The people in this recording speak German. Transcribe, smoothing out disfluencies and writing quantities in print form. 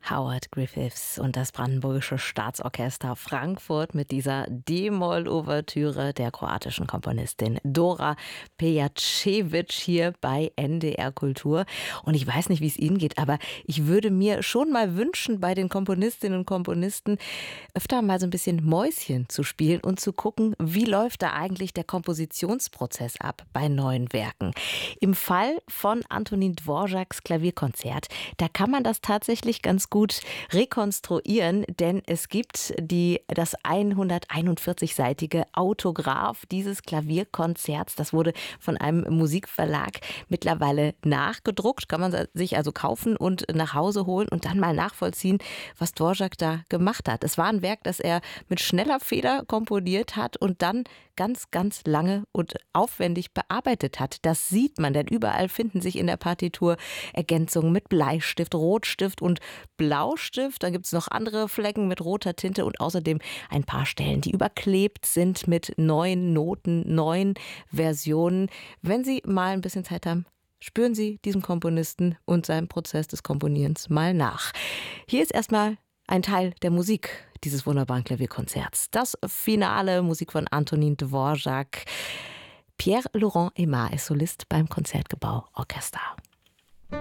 Howard Griffiths und das Brandenburgische Staatsorchester Frankfurt mit dieser D-Moll-Ouvertüre der kroatischen Komponistin Dora Pejacevic hier bei NDR Kultur. Und ich weiß nicht, wie es Ihnen geht, aber ich würde mir schon mal wünschen, bei den Komponistinnen und Komponisten öfter mal so ein bisschen Mäuschen zu spielen und zu gucken, wie läuft da eigentlich der Kompositionsprozess ab bei neuen Werken. Im Fall von Antonin Dvořáks Klavierkonzert, da kann man das tatsächlich ganz gut rekonstruieren, denn es gibt das 141-seitige Autograph dieses Klavierkonzerts. Das wurde von einem Musikverlag mittlerweile nachgedruckt, kann man sich also kaufen und nach Hause holen und dann mal nachvollziehen, was Dvořák da gemacht hat. Es war ein Werk, das er mit schneller Feder komponiert hat und dann ganz, ganz lange und aufwendig bearbeitet hat. Das sieht man, denn überall finden sich in der Partitur Ergänzungen mit Bleistift, Rotstift und Blaustift. Dann gibt es noch andere Flecken mit roter Tinte und außerdem ein paar Stellen, die überklebt sind mit neuen Noten, neuen Versionen. Wenn Sie mal ein bisschen Zeit haben, spüren Sie diesem Komponisten und seinem Prozess des Komponierens mal nach. Hier ist erstmal ein Teil der Musik dieses wunderbaren Klavierkonzerts. Das Finale, Musik von Antonin Dvořák. Pierre Laurent Aimard ist Solist beim Concertgebouw Orchester.